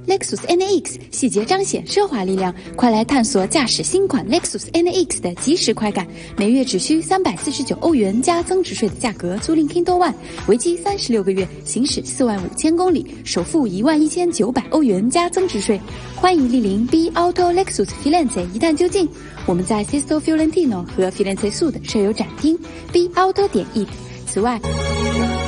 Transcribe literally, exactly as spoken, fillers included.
Lexus N A X， 细节彰显奢华力量，快来探索驾驶新款 Lexus N A X 的即时快感。每月只需三百四十九欧元加增值税的价格租赁 Kindle One， 为期三十六个月，行驶四万五千公里，首付一万一千九百欧元加增值税。欢迎莅临 B Auto Lexus Firenze 一探究竟。我们在 Sesto Fiorentino 和 Firenze Sud 设有展厅 B Auto 点 it。此外